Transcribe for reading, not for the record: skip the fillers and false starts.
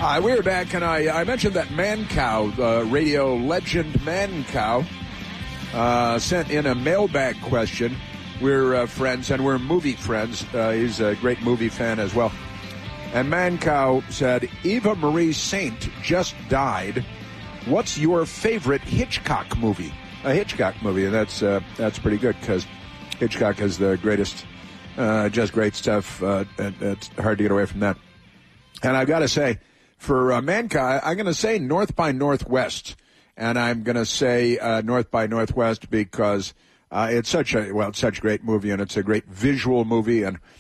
Hi, we're back, and I mentioned that Man Cow, radio legend Man Cow, sent in a mailbag question. We're friends, and we're movie friends. He's a great movie fan as well. And Man Cow said, Eva Marie Saint just died. What's your favorite Hitchcock movie? A Hitchcock movie, and that's pretty good, because Hitchcock is the greatest, just great stuff. It's hard to get away from that. And I've got to say, for Man Cow, I'm going to say North by Northwest. And I'm going to say North by Northwest because it's such a great movie, and it's a great visual movie, and